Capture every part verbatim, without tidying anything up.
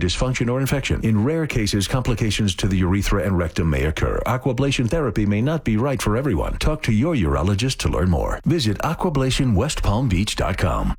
dysfunction or infection. In rare cases, complications to the urethra and rectum may occur. Aquablation therapy may not be right for everyone. Talk to your urologist to learn more. Visit aquablation west palm beach dot com.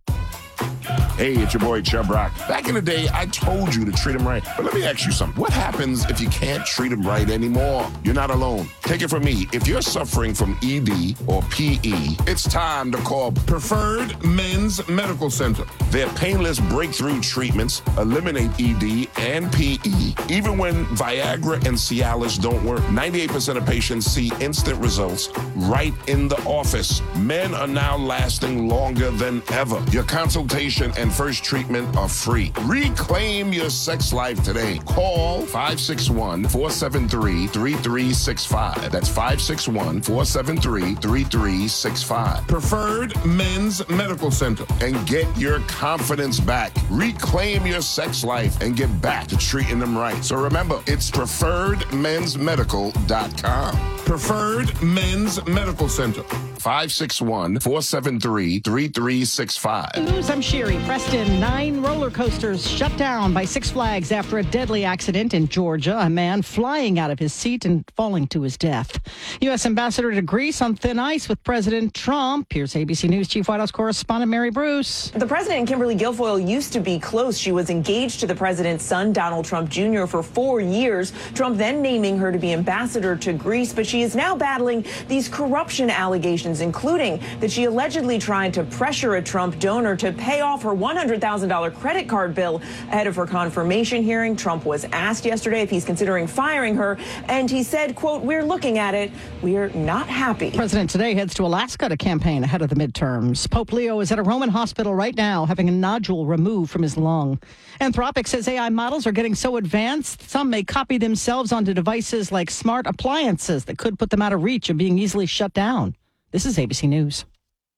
Hey, it's your boy Chubb Rock. Back in the day, I told you to treat him right. But let me ask you something. What happens if you can't treat him right anymore? You're not alone. Take it from me. If you're suffering from E D or P E, it's time to call Preferred Men's Medical Center. Their painless breakthrough treatments eliminate E D and P E. Even when Viagra and Cialis don't work, ninety-eight percent of patients see instant results right in the office. Men are now lasting longer than ever. Your consultation and first treatment are free. Reclaim your sex life today. Call five six one, four seven three, three three six five. That's five six one, four seven three, three three six five. Preferred Men's Medical Center, and get your confidence back. Reclaim your sex life and get back to treating them right. So remember, it's preferred mens medical dot com. Preferred Men's Medical Center. five six one, four seven three, three three six five. News, I'm Sherry. Preston, nine roller coasters shut down by Six Flags after a deadly accident in Georgia. A man flying out of his seat and falling to his death. U S Ambassador to Greece on thin ice with President Trump. Here's A B C News Chief White House correspondent Mary Bruce. The president and Kimberly Guilfoyle used to be close. She was engaged to the president's son, Donald Trump Junior, for four years. Trump then naming her to be ambassador to Greece, but she is now battling these corruption allegations, including that she allegedly tried to pressure a Trump donor to pay off her one hundred thousand dollars credit card bill ahead of her confirmation hearing. Trump was asked yesterday if he's considering firing her, and he said, quote, "We're looking at it. We're not happy." The president today heads to Alaska to campaign ahead of the midterms. Pope Leo is at a Roman hospital right now having a nodule removed from his lung. Anthropic says A I models are getting so advanced, some may copy themselves onto devices like smart appliances that could put them out of reach of being easily shut down. This is A B C News.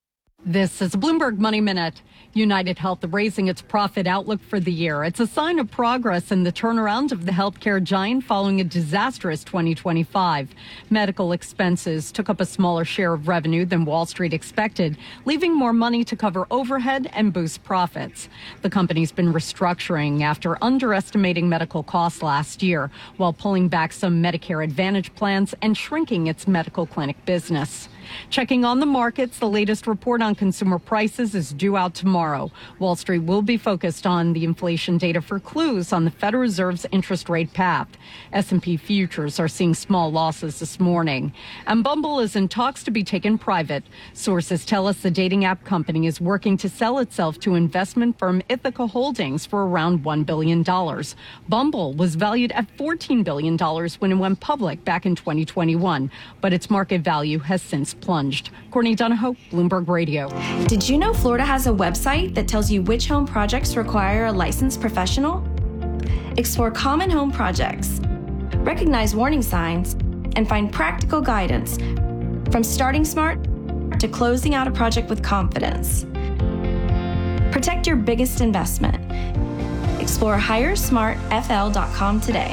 This is a Bloomberg Money Minute. United Health raising its profit outlook for the year. It's a sign of progress in the turnaround of the healthcare giant following a disastrous twenty twenty-five. Medical expenses took up a smaller share of revenue than Wall Street expected, leaving more money to cover overhead and boost profits. The company's been restructuring after underestimating medical costs last year, while pulling back some Medicare Advantage plans and shrinking its medical clinic business. Checking on the markets, the latest report on consumer prices is due out tomorrow. Wall Street will be focused on the inflation data for clues on the Federal Reserve's interest rate path. S and P futures are seeing small losses this morning. And Bumble is in talks to be taken private. Sources tell us the dating app company is working to sell itself to investment firm Ithaca Holdings for around one billion dollars. Bumble was valued at fourteen billion dollars when it went public back in twenty twenty-one, but its market value has since plunged. Courtney Donahoe, Bloomberg Radio. Did you know Florida has a website that tells you which home projects require a licensed professional? Explore common home projects, recognize warning signs, and find practical guidance from starting smart to closing out a project with confidence. Protect your biggest investment. Explore hire smart f l dot com today.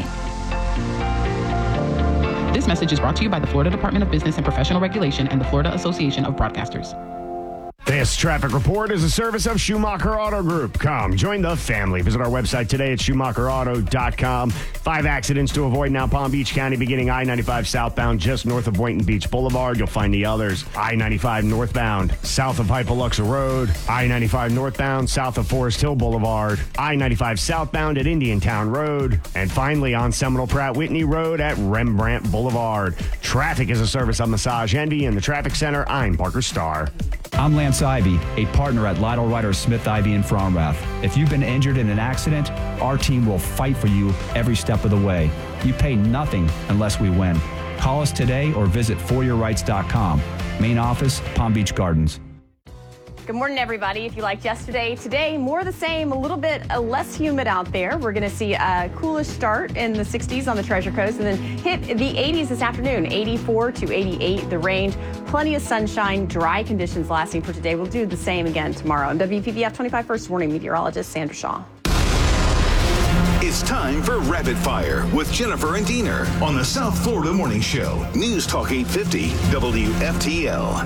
This message is brought to you by the Florida Department of Business and Professional Regulation and the Florida Association of Broadcasters. This traffic report is a service of Schumacher Auto Group. Come, join the family. Visit our website today at schumacher auto dot com. Five accidents to avoid now. Palm Beach County, beginning I ninety-five southbound just north of Boynton Beach Boulevard. You'll find the others. I ninety-five northbound, south of Hypoluxa Road. I ninety-five northbound, south of Forest Hill Boulevard. I ninety-five southbound at Indiantown Road. And finally on Seminole Pratt Whitney Road at Rembrandt Boulevard. Traffic is a service of Massage Envy in the Traffic Center. I'm Parker Starr. I'm Lance Ivy, a partner at Lytle Ryder Smith Ivy in Fromrath. If you've been injured in an accident, our team will fight for you every step of the way. You pay nothing unless we win. Call us today or visit for your rights dot com. Main office, Palm Beach Gardens. Good morning, everybody. If you liked yesterday, today, more of the same, a little bit uh, less humid out there. We're going to see a coolish start in the sixties on the Treasure Coast and then hit the eighties this afternoon, eighty-four to eighty-eight, the range. Plenty of sunshine, dry conditions lasting for today. We'll do the same again tomorrow. I'm W P B F twenty-five First Warning Meteorologist Sandra Shaw. It's time for Rapid Fire with Jennifer and Diener on the South Florida Morning Show. News Talk eight fifty W F T L.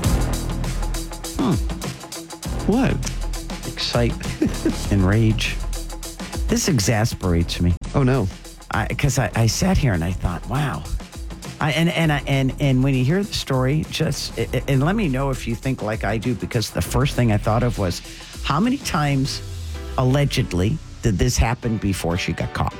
Hmm. What? Excitement and rage. This exasperates me. Oh, no. Because I, I, I sat here and I thought, wow. I, and, and, I, and, and when you hear the story, just, and let me know if you think like I do, because the first thing I thought of was, how many times, allegedly, did this happen before she got caught?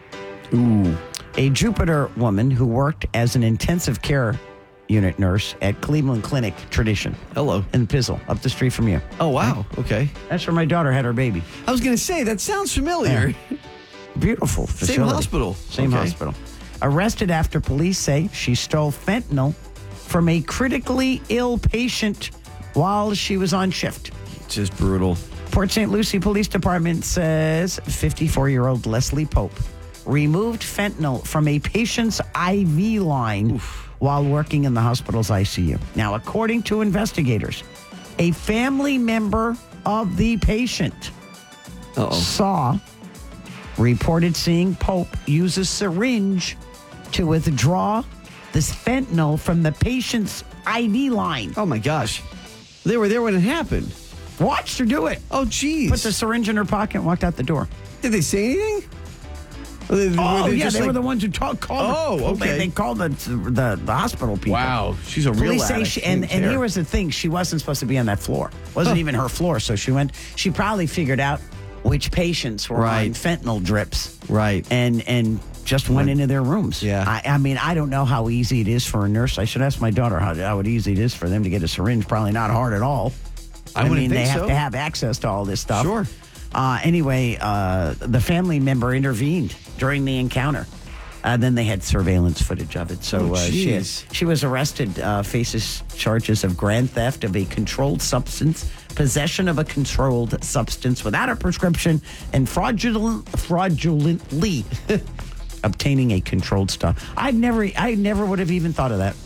Ooh. A Jupiter woman who worked as an intensive care unit nurse at Cleveland Clinic Tradition. Hello. In Pizzle, up the street from you. Oh, wow. Okay. That's where my daughter had her baby. I was going to say, that sounds familiar. Yeah. Beautiful facility. Same hospital. Same Okay. hospital. Arrested after police say she stole fentanyl from a critically ill patient while she was on shift. Just brutal. Port Saint Lucie Police Department says fifty-four-year-old Leslie Pope removed fentanyl from a patient's I V line Oof. while working in the hospital's I C U. Now, according to investigators, a family member of the patient Uh-oh. saw, reported seeing Pope use a syringe to withdraw this fentanyl from the patient's I V line. Oh, my gosh. They were there when it happened. Watched her do it. Oh, geez. Put the syringe in her pocket and walked out the door. Did they say anything? Oh, Were they yeah, just they like- were the ones who talk, called Oh, her. okay. They, they called the, the the hospital people. Wow, she's a real Police say addict. she, and, Didn't and care. here was the thing. She wasn't supposed to be on that floor. Wasn't Huh. even her floor. So she went, she probably figured out which patients were Right. on fentanyl drips. Right. And and just went into their rooms. Yeah. I, I mean, I don't know how easy it is for a nurse. I should ask my daughter how, how easy it is for them to get a syringe. Probably not hard at all. I I, wouldn't mean, they think have so. to have access to all this stuff. Sure. Uh, anyway, uh, the family member intervened during the encounter. Uh, then they had surveillance footage of it. So Oh, uh, she, jeez. she was arrested, uh, faces charges of grand theft of a controlled substance, possession of a controlled substance without a prescription, and fraudulent, fraudulently obtaining a controlled stuff. I never, I never would have even thought of that.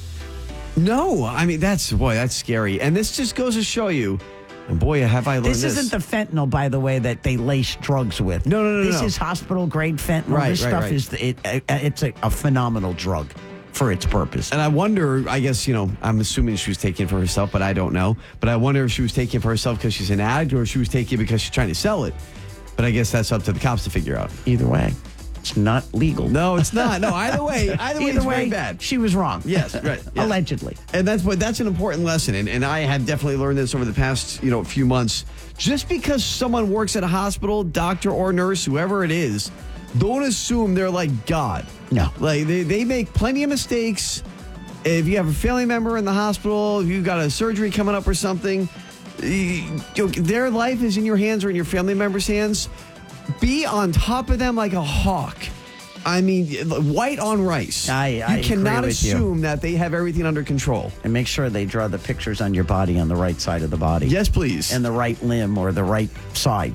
No, I mean, that's, boy, that's scary. And this just goes to show you, and boy, have I learned This this. isn't the fentanyl, by the way, that they lace drugs with. No, no, no, This no. is hospital grade fentanyl. Right, this right, stuff right. is it, it, it's a, a phenomenal drug for its purpose. And I wonder, I guess, you know, I'm assuming she was taking it for herself, but I don't know. But I wonder if she was taking it for herself because she's an addict or if she was taking it because she's trying to sell it. But I guess that's up to the cops to figure out. Either way, it's not legal. No, it's not. No, either way, either way, Either it's way, very bad. she was wrong. Yes, right. yeah. Allegedly. And that's what that's an important lesson. And, and I have definitely learned this over the past, you know, few months. Just because someone works at a hospital, doctor or nurse, whoever it is, don't assume they're like God. No. Like they, they make plenty of mistakes. If you have a family member in the hospital, if you've got a surgery coming up or something, you know, their life is in your hands or in your family member's hands. Be on top of them like a hawk. I mean, white on rice. I- I you cannot agree with you. assume that they have everything under control. And make sure they draw the pictures on your body on the right side of the body. Yes, please. And the right limb or the right side.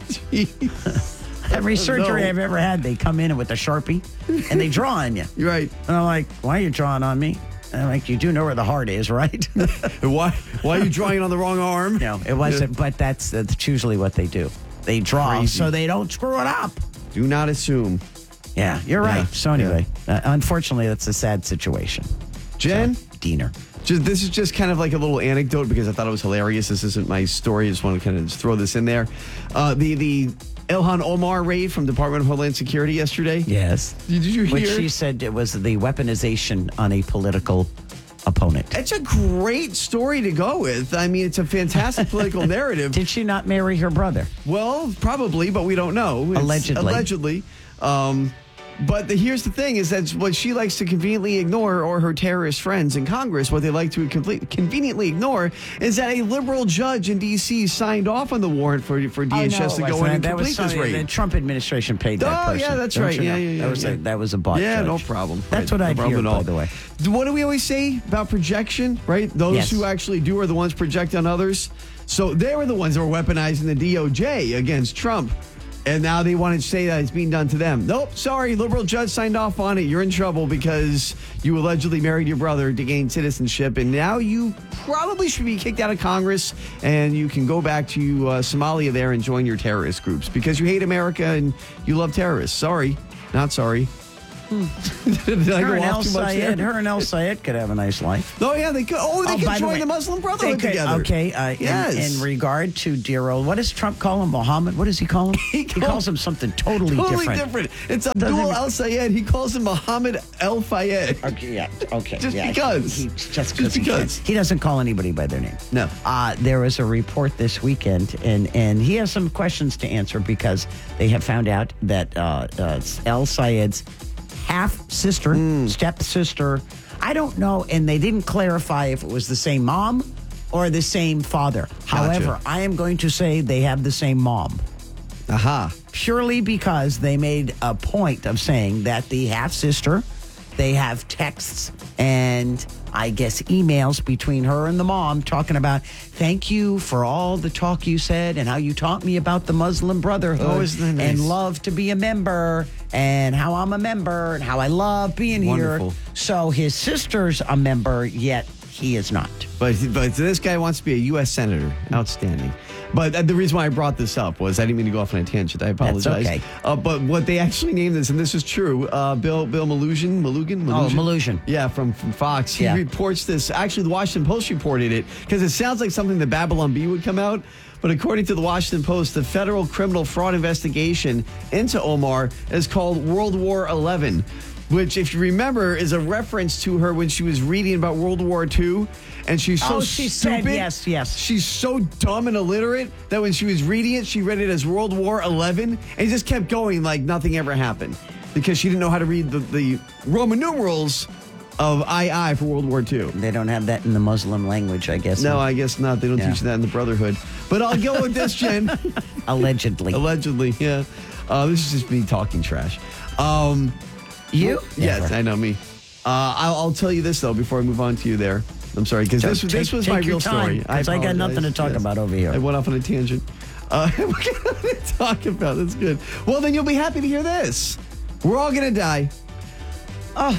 Every surgery No. I've ever had, they come in with a Sharpie and they draw on you. You're right. And I'm like, why are you drawing on me? And I'm like, you do know where the heart is, right? why, why are you drawing on the wrong arm? No, it wasn't, but that's, that's usually what they do. They draw Crazy. so they don't screw it up. Do not assume. Yeah, you're right. Yeah. So anyway, uh, unfortunately, that's a sad situation. Jen? So, Diener. Just, this is just kind of like a little anecdote because I thought it was hilarious. This isn't my story. I just want to kind of just throw this in there. Uh, the the Ilhan Omar raid from Department of Homeland Security yesterday. Yes. Did you hear? Which she said it was the weaponization on a political opponent. It's a great story to go with. I mean, it's a fantastic political narrative. Did she not marry her brother? Well, probably, but we don't know. It's Allegedly. Allegedly. Um, but the, here's the thing is that what she likes to conveniently ignore, or her terrorist friends in Congress, what they like to complete, conveniently ignore, is that a liberal judge in D C signed off on the warrant for, for D H S to go in and that complete was this something- raid. The Trump administration paid that Oh, person. yeah, that's Don't right. you know? Yeah, yeah, yeah, That was, yeah. A, that was a bot Yeah, judge. no problem. That's Right, what no I've problem heard, at all. by the way. What do we always say about projection, right? Those Yes. who actually do are the ones project on others. So they were the ones that were weaponizing the D O J against Trump. And now they want to say that it's being done to them. Nope, sorry, liberal judge signed off on it. You're in trouble because you allegedly married your brother to gain citizenship. And now you probably should be kicked out of Congress and you can go back to uh, Somalia there and join your terrorist groups because you hate America and you love terrorists. Sorry, not sorry. Did I Her go and, El off too much Sayed, there? her and El Sayed could have a nice life. Oh, yeah, they could. Oh, they Oh, could by the join way, the Muslim They Brotherhood could- together. Okay, uh, Yes. in, in regard to dear old, what does Trump call him? Mohammed? What does he call him? he, calls him something totally, Totally different. different. It's Abdul Al Sayed. He calls him Muhammad Al Fayed. Okay, yeah, okay. Just yeah, because. He, he- just, Just because. He, because. can't. He doesn't call anybody by their name. No. Uh, there was a report this weekend, and, and he has some questions to answer because they have found out that uh, uh, El Sayed's half-sister, Hmm. step-sister, I don't know, and they didn't clarify if it was the same mom or the same father. However, I am going to say they have the same mom. Aha. Purely because they made a point of saying that the half-sister, they have texts and I guess emails between her and the mom talking about, thank you for all the talk you said and how you taught me about the Muslim Brotherhood Oh, isn't that nice? and love to be a member and how I'm a member and how I love being Wonderful. here. So his sister's a member, yet he is not. But, but this guy wants to be a U S Senator. Outstanding. But uh, the reason why I brought this up was I didn't mean to go off on a tangent. I apologize. okay. Uh, but what they actually named this, and this is true, uh, Bill Bill Malusian, Malugan, Oh, Malusian. Yeah, from, from Fox. He Yeah. reports this. Actually, the Washington Post reported it because it sounds like something that Babylon Bee would come out. But according to the Washington Post, the federal criminal fraud investigation into Omar is called World War Eleven, which, if you remember, is a reference to her when she was reading about World War Two. And she's so Oh, she said stupid. yes, yes. She's so dumb and illiterate that when she was reading it, she read it as World War Eleven, and it just kept going like nothing ever happened because she didn't know how to read the, the Roman numerals of I I for World War Two. They don't have that in the Muslim language, I guess. No, I guess not. They don't Yeah. teach that in the Brotherhood. But I'll go with this, Jen. Allegedly. Allegedly, yeah. Uh, this is just me talking trash. Um, You? Yes, Never. I know me. Uh, I'll, I'll tell you this, though, before I move on to you there. I'm sorry, because this, Take- this was take my your real time, story. 'cause I got nothing to apologize. talk Yes. about over here. I went off on a tangent. Uh, what can I talk about? That's good. Well, then you'll be happy to hear this. We're all going to die. Oh.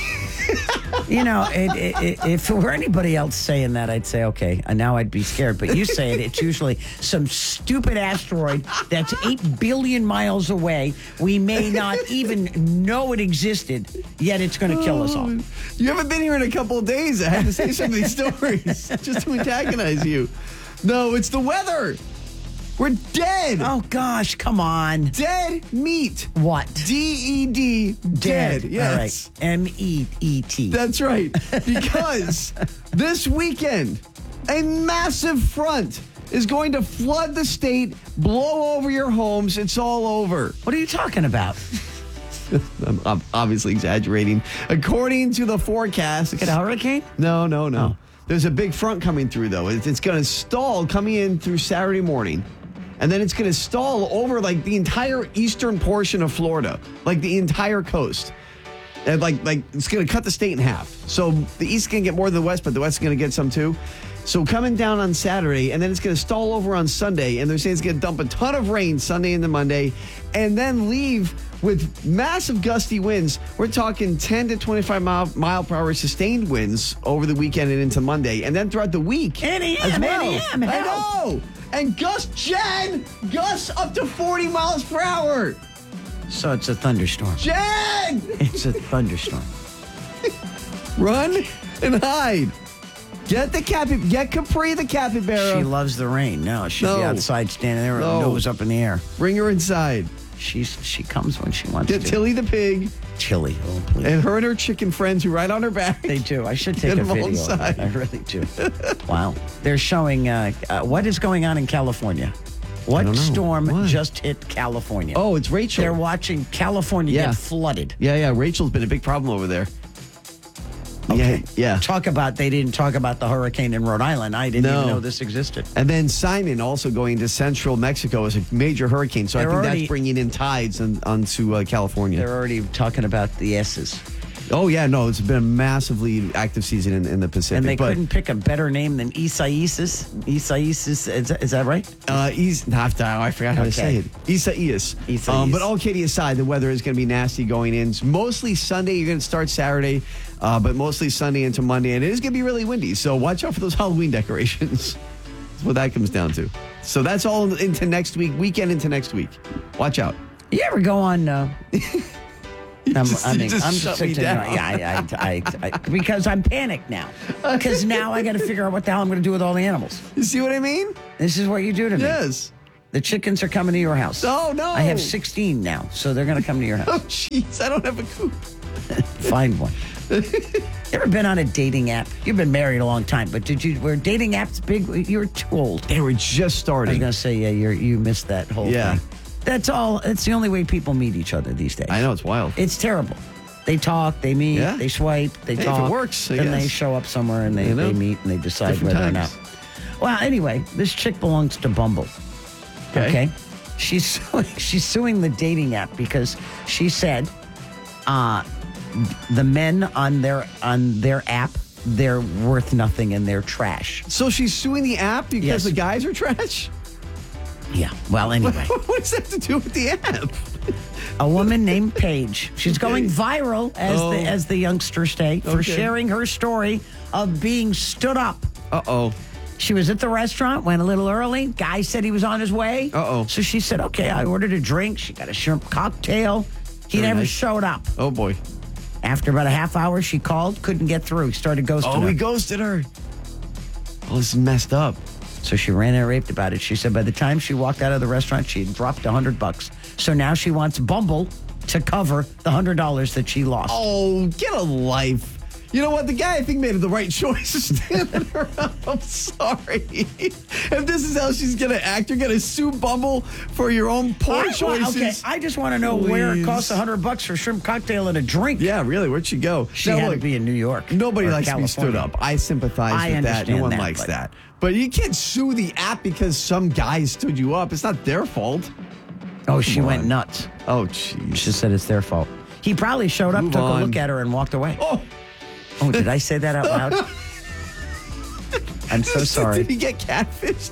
You know, it, it, it, if it were anybody else saying that, I'd say, okay, and now I'd be scared. But you say it, it's usually some stupid asteroid that's eight billion miles away. We may not even know it existed, yet it's going to kill us all. You haven't been here in a couple of days. I had to say some of these stories just to antagonize you. No, it's the weather. We're dead. Oh, gosh, come on. Dead meat. What? D E D. Dead. Yes. All right. M E E T. That's right. Because this weekend, a massive front is going to flood the state, blow over your homes. It's all over. What are you talking about? I'm ob- obviously exaggerating. According to the forecast. Get a hurricane? No, no, no. There's a big front coming through, though. It's, it's going to stall coming in through Saturday morning. And then it's going to stall over like the entire eastern portion of Florida, like the entire coast. And like, like it's going to cut the state in half. So the east is going to get more than the west, but the west is going to get some too. So coming down on Saturday, and then it's going to stall over on Sunday. And they're saying it's going to dump a ton of rain Sunday into Monday, and then leave with massive gusty winds. We're talking ten to twenty-five mile, mile per hour sustained winds over the weekend and into Monday. And then throughout the week N E M, as well. N E M, I help. know. And gusts, Jen, gusts up to forty miles per hour. So it's a thunderstorm. Jen! It's a thunderstorm. Run and hide. Get the capi- get Capri the capybara. She loves the rain. No, she'll No. be outside standing there with No. her nose up in the air. Bring her inside. She's She comes when she wants Get to. Tilly the pig Chili. Oh, please. and her and her chicken friends who ride on her back. They do. I should take Get a them all video. of inside. it. I really do. Wow. They're showing uh, uh, what is going on in California. What don't know. storm What? just hit California? Oh, it's Rachel. They're watching California Yeah. get flooded. Yeah, yeah. Rachel's been a big problem over there. Okay. Yeah, yeah. Talk about, they didn't talk about the hurricane in Rhode Island. I didn't No. even know this existed. And then Simon also going to central Mexico is a major hurricane. So They're I think already- that's bringing in tides on, onto uh, California. They're already talking about the S's. Oh, yeah, no, it's been a massively active season in, in the Pacific. And they but, couldn't pick a better name than Isaias. Isaias, is, that- is that right? Uh, Is, nah, I forgot how to Okay. say it. Isaias. Isaias. Um, but all kidding aside, the weather is going to be nasty going in. It's mostly Sunday. You're going to start Saturday, uh, but mostly Sunday into Monday. And it is going to be really windy. So watch out for those Halloween decorations. That's what that comes down to. So that's all into next week, weekend into next week. Watch out. You ever go on, uh, I'm, just- I you mean, just I'm shut just me sitting there. down. Yeah, I, I, I, I, because I'm panicked now. Because now I got to figure out what the hell I'm going to do with all the animals. You see what I mean? This is what you do to me. Yes. The chickens are coming to your house. Oh, no. I have sixteen now, so they're going to come to your house. Oh, jeez. I don't have a coop. Find one. You ever been on a dating app? You've been married a long time, but did you? Were dating apps big? You were too old. They were just I was starting. going to say, yeah, you're, you missed that whole Yeah. thing. That's all. It's the only way people meet each other these days. I know, it's wild. It's terrible. They talk, they meet, Yeah. they swipe, they Hey, if talk. it works, I then they guess. show up somewhere and they, You know? they meet and they decide Different whether times. or not. Well, anyway, this chick belongs to Bumble. Okay. Okay. She's suing, she's suing the dating app because she said uh, the men on their on their app, they're worth nothing and they're trash. So she's suing the app because Yes. the guys are trash? Yeah. Well, anyway, What does that have to do with the app? a woman named Paige. She's going viral, as Oh. the as the youngsters say, for Okay. sharing her story of being stood up. Uh-oh. She was at the restaurant, went a little early. Guy said he was on his way. Uh-oh. So she said, okay, I ordered a drink. She got a shrimp cocktail. He Very never nice. showed up. Oh, boy. After about a half hour, she called, couldn't get through. He started ghosting Oh, her. he ghosted her. Oh, this is messed up. So she ran and raved about it. She said by the time she walked out of the restaurant, she had dropped a hundred bucks. So now she wants Bumble to cover the hundred dollars that she lost. Oh, get a life. You know what? The guy, I think, made the right choice of standing her up. I'm sorry. If this is how she's going to act, you're going to sue Bumble for your own poor I, choices. okay, I just want to know where it Please. costs a hundred bucks for a shrimp cocktail and a drink. Yeah, really. Where'd she go? She Now, had look, to be in New York. Nobody or likes to be stood California. up. I sympathize I with that. No understand one that, likes but- that. But you can't sue the app because some guy stood you up. It's not their fault. Oh, she Come went on. nuts. Oh, jeez. She said it's their fault. He probably showed up, Move took on. a look at her, and walked away. Oh, Oh, did I say that out loud? I'm so sorry. Did he get catfished?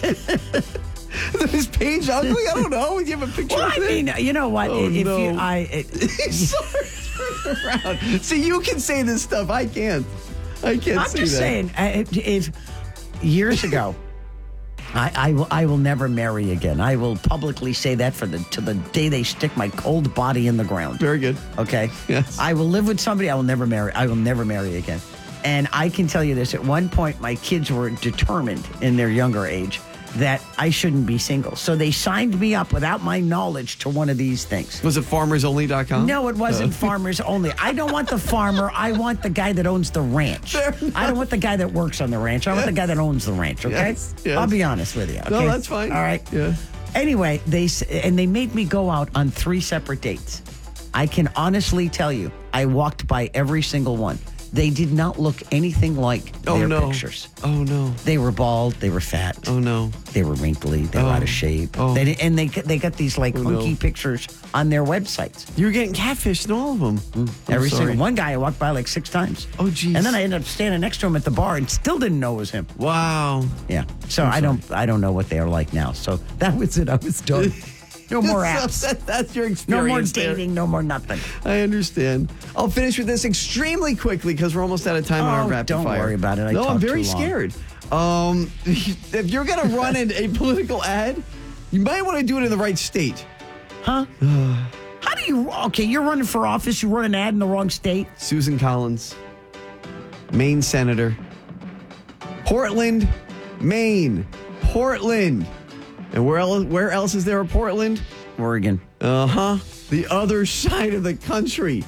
Is his page ugly? I don't know. You have a picture Well, of I it? mean, you know what? Oh, if no. you, I, it, He's sorry. Turn around. See, you can say this stuff. I can't. I can't I'm say just that. saying, uh, if, if years ago, I, I will, I will never marry again. I will publicly say that for the to the day they stick my cold body in the ground. Very good. Okay. Yes. I will live with somebody. I will never marry. I will never marry again. And I can tell you this: at one point, my kids were determined in their younger age that I shouldn't be single. So they signed me up without my knowledge to one of these things. Was it farmers only dot com? No, it wasn't Uh. farmers only. I don't want the farmer. I want the guy that owns the ranch. Fair I don't want the guy that works on the ranch. I want the guy that owns the ranch, okay? Yes, yes. I'll be honest with you. Okay? No, that's fine. All right. Yeah. Anyway, they s- and they made me go out on three separate dates. I can honestly tell you, I walked by every single one. They did not look anything like Oh, their no. pictures. Oh, no. They were bald. They were fat. Oh, no. They were wrinkly. They were Oh. out of shape. Oh. They, and they they got these like Oh, hunky no. pictures on their websites. You were getting catfished in all of them. I'm Every sorry. single one guy I walked by like six times. Oh, geez. And then I ended up standing next to him at the bar and still didn't know it was him. Wow. Yeah. So I don't I don't know what they are like now. So that was it. I was done. No more apps. That- that's your No experience. more there. dating. No more nothing. I understand. I'll finish with this extremely quickly because we're almost out of time on Oh, our rapid don't fire. worry about it. I no, I'm talk very too long. scared. Um, if you're going to run in a political ad, you might want to do it in the right state. Huh? How do you? Okay, you're running for office. You run an ad in the wrong state. Susan Collins, Maine Senator. Portland, Maine. Portland. And where else, where else is there a Portland? Oregon. Uh-huh. The other side of the country.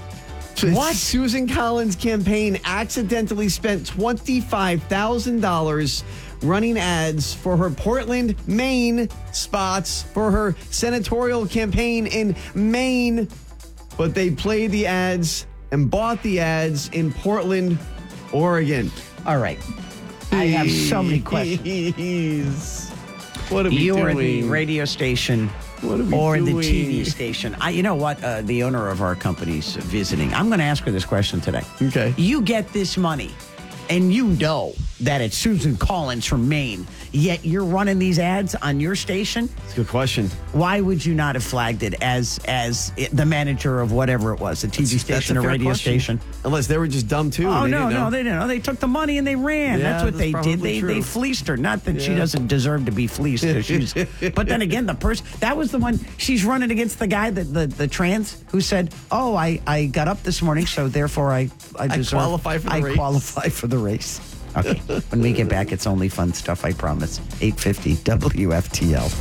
What? Susan Collins' campaign accidentally spent twenty-five thousand dollars running ads for her Portland, Maine spots for her senatorial campaign in Maine. But they played the ads and bought the ads in Portland, Oregon. All right. I have so many questions. What are we You doing? are the radio station What are we or the doing? T V station. I, you know what? Uh, the owner of our company's visiting. I'm going to ask her this question today. Okay. You get this money. and you know that it's Susan Collins from Maine, yet you're running these ads on your station? That's a good question. Why would you not have flagged it as as it, the manager of whatever it was, a T V station, a, a radio question. station? Unless they were just dumb too. Oh, they no, didn't know. no, they didn't know. They took the money and they ran. Yeah, that's what that's they did. They true. they fleeced her. Not that Yeah. she doesn't deserve to be fleeced. 'Cause she's, but then again, the person, that was the one, she's running against the guy, that the, the trans, who said, oh, I, I got up this morning, so therefore I, I deserve. I qualify for the I race. qualify for the race. Okay. When we get back, it's only fun stuff, I promise. eight fifty W F T L.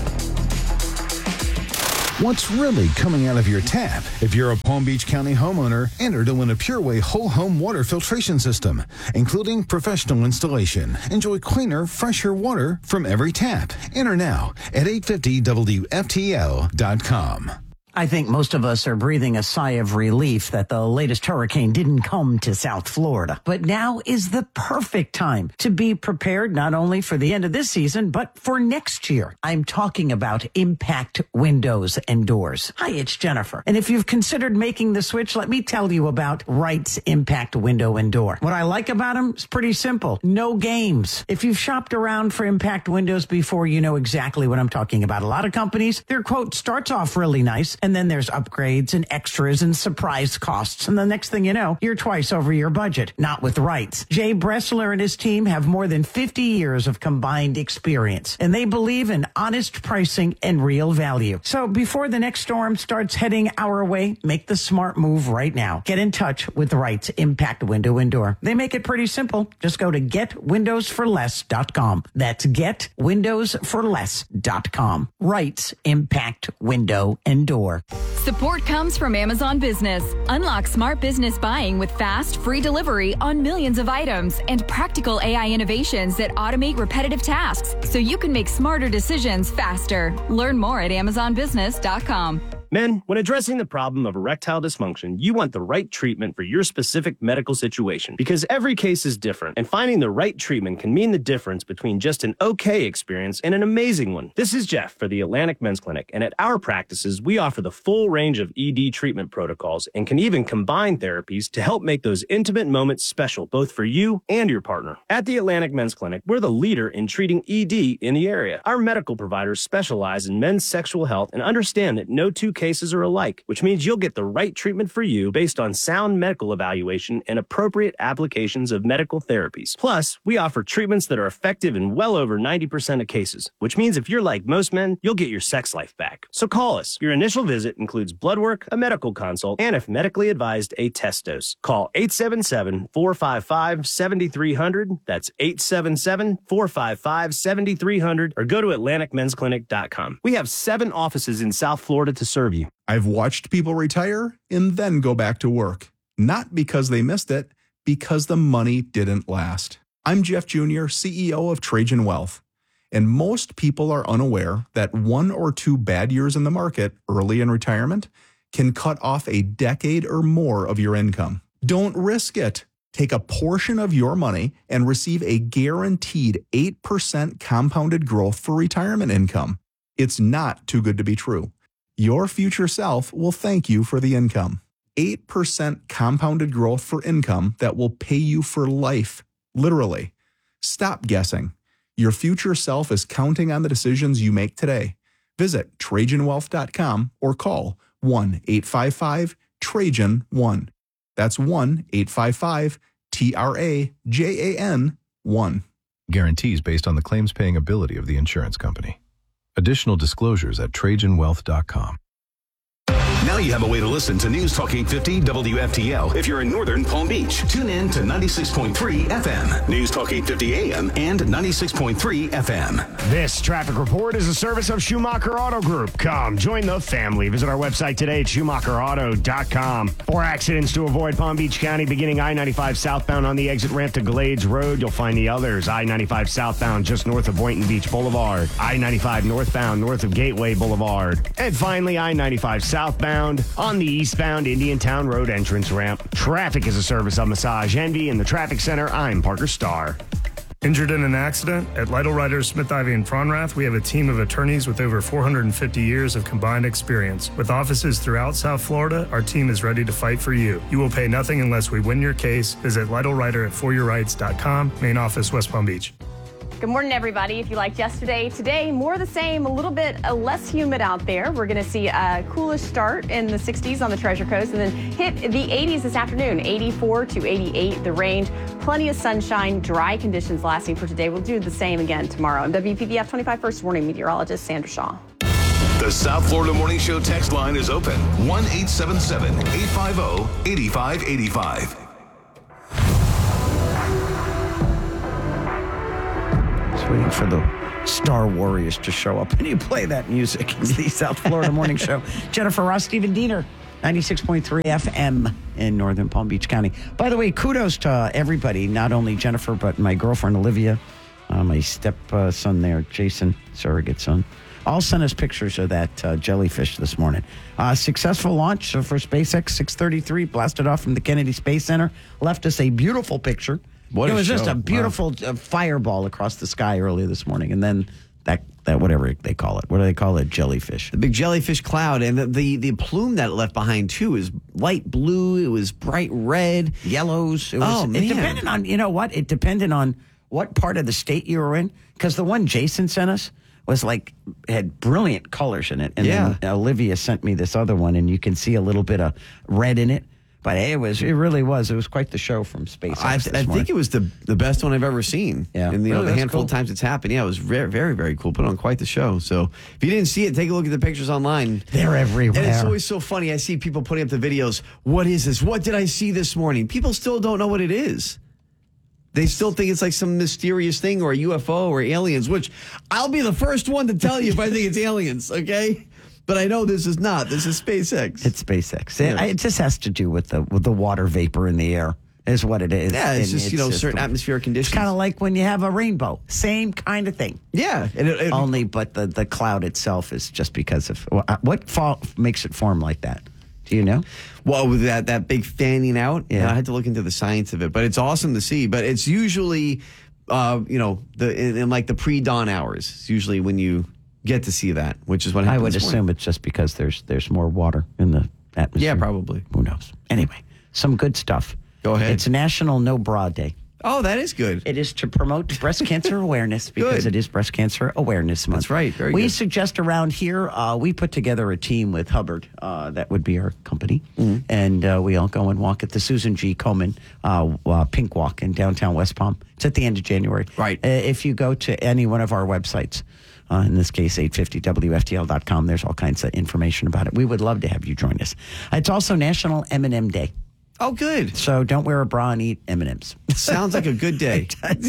What's really coming out of your tap? If you're a Palm Beach County homeowner, enter to win a PureWay whole home water filtration system, including professional installation. Enjoy cleaner, fresher water from every tap. Enter now at eight fifty W F T L dot com. I think most of us are breathing a sigh of relief that the latest hurricane didn't come to South Florida. But now is the perfect time to be prepared not only for the end of this season, but for next year. I'm talking about Impact Windows and Doors. Hi, it's Jennifer. And if you've considered making the switch, let me tell you about Wright's Impact Window and Door. What I like about them is pretty simple. No games. If you've shopped around for Impact Windows before, you know exactly what I'm talking about. A lot of companies, their quote starts off really nice, and then there's upgrades and extras and surprise costs. And the next thing you know, you're twice over your budget. Not with Wright's. Jay Bressler and his team have more than fifty years of combined experience, and they believe in honest pricing and real value. So before the next storm starts heading our way, make the smart move right now. Get in touch with Wright's Impact Window and Door. They make it pretty simple. Just go to get windows for less dot com. That's get windows for less dot com. Wright's Impact Window and Door. Support comes from Amazon Business. Unlock smart business buying with fast, free delivery on millions of items and practical A I innovations that automate repetitive tasks so you can make smarter decisions faster. Learn more at amazon business dot com. Men, when addressing the problem of erectile dysfunction, you want the right treatment for your specific medical situation because every case is different, and finding the right treatment can mean the difference between just an okay experience and an amazing one. This is Jeff for the Atlantic Men's Clinic, and at our practices, we offer the full range of E D treatment protocols and can even combine therapies to help make those intimate moments special, both for you and your partner. At the Atlantic Men's Clinic, we're the leader in treating E D in the area. Our medical providers specialize in men's sexual health and understand that no two cases are alike, which means you'll get the right treatment for you based on sound medical evaluation and appropriate applications of medical therapies. Plus, we offer treatments that are effective in well over ninety percent of cases, which means if you're like most men, you'll get your sex life back. So call us. Your initial visit includes blood work, a medical consult, and if medically advised, a test dose. Call eight seven seven, four five five, seven three zero zero. That's eight seven seven, four five five, seven three zero zero, or go to atlantic men's clinic dot com. We have seven offices in South Florida to serve you. I've watched people retire and then go back to work. Not because they missed it, because the money didn't last. I'm Jeff Junior, C E O of Trajan Wealth. And most people are unaware that one or two bad years in the market early in retirement can cut off a decade or more of your income. Don't risk it. Take a portion of your money and receive a guaranteed eight percent compounded growth for retirement income. It's not too good to be true. Your future self will thank you for the income. eight percent compounded growth for income that will pay you for life, literally. Stop guessing. Your future self is counting on the decisions you make today. Visit Trajan Wealth dot com or call one eight five five Trajan one. That's one eight five five T R A J A N one. Guarantees based on the claims paying ability of the insurance company. Additional disclosures at Trajan Wealth dot com. Now you have a way to listen to News Talk eight fifty W F T L if you're in northern Palm Beach. Tune in to ninety-six point three F M. News Talk eight fifty A M and ninety-six point three F M. This traffic report is a service of Schumacher Auto Group. Come, join the family. Visit our website today at Schumacher Auto dot com. Four accidents to avoid Palm Beach County, beginning I ninety-five southbound on the exit ramp to Glades Road. You'll find the others. I ninety-five southbound just north of Boynton Beach Boulevard. I ninety-five northbound north of Gateway Boulevard. And finally, I ninety-five southbound on the eastbound Indiantown Road entrance ramp. Traffic is a service of Massage Envy in the Traffic Center. I'm Parker Starr. Injured in an accident? At Lytle Writers, Smith, Ivy, and Fronrath, we have a team of attorneys with over four hundred fifty years of combined experience. With offices throughout South Florida, our team is ready to fight for you. You will pay nothing unless we win your case. Visit Lytle Writer at for your rights dot com, main office, West Palm Beach. Good morning, everybody. If you liked yesterday, today, more of the same, a little bit uh, less humid out there. We're going to see a coolish start in the sixties on the Treasure Coast and then hit the eighties this afternoon, eighty-four to eighty-eight, the range. Plenty of sunshine, dry conditions lasting for today. We'll do the same again tomorrow. I'm W P B F twenty-five First Warning Meteorologist Sandra Shaw. The South Florida Morning Show text line is open. one eight seven seven, eight five zero, eight five eight five. Waiting for the Star Warriors to show up. And you play that music. It's the South Florida Morning Show. Jennifer Ross, Stephen Diener, ninety-six point three F M in Northern Palm Beach County. By the way, kudos to everybody, not only Jennifer, but my girlfriend Olivia, uh, my stepson there, Jason, surrogate son. All sent us pictures of that uh, jellyfish this morning. Uh, successful launch for SpaceX six thirty-three, blasted off from the Kennedy Space Center, left us a beautiful picture. What it a was show. just a beautiful Wow. uh, fireball across the sky earlier this morning. And then that, that whatever they call it. What do they call it? Jellyfish. The big jellyfish cloud, and the, the, the plume that it left behind, too, is light blue. It was bright red. Yellows. It was, oh, man. It depended on, you know what? It depended on what part of the state you were in. Because the one Jason sent us was like, had brilliant colors in it. And Yeah. then Olivia sent me this other one, and you can see a little bit of red in it. But it was, it really was. It was quite the show from SpaceX. I, this I morning. think it was the the best one I've ever seen. Yeah. And you know, Really, the that's handful cool. of times it's happened. Yeah, it was very, very, very cool. Put on quite the show. So if you didn't see it, take a look at the pictures online. They're everywhere. And it's always so funny. I see people putting up the videos. What is this? What did I see this morning? People still don't know what it is. They still think it's like some mysterious thing or a U F O or aliens, which I'll be the first one to tell you if I think it's aliens, okay? But I know this is not. This is SpaceX. It's SpaceX. Yes. It, it just has to do with the with the water vapor in the air, is what it is. Yeah, it's And just, you know, certain the- atmospheric conditions. It's kind of like when you have a rainbow. Same kind of thing. Yeah. And it, it, Only, but the, the cloud itself is just because of what fall, makes it form like that. Do you know? Well, with that that big fanning out, Yeah. I had to look into the science of it, but it's awesome to see. But it's usually, uh, you know, the in, in like the pre-dawn hours. It's usually when you get to see that, which is what I happened would this assume morning. it's just because there's there's more water in the atmosphere. Yeah, probably. Who knows? Anyway, some good stuff. Go ahead. It's National No Bra Day. Oh, that is good. It is to promote breast cancer awareness because Good. it is Breast Cancer Awareness Month. That's right. Very we good. suggest around here, uh, we put together a team with Hubbard. Uh, that would be our company. Mm-hmm. And uh, we all go and walk at the Susan G. Komen uh, uh, Pink Walk in downtown West Palm. It's at the end of January. Right. Uh, if you go to any one of our websites, uh, in this case, eight fifty W F T L dot com, there's all kinds of information about it. We would love to have you join us. It's also National M and M Day. Oh, good. So don't wear a bra and eat M and M's. Sounds like a good day.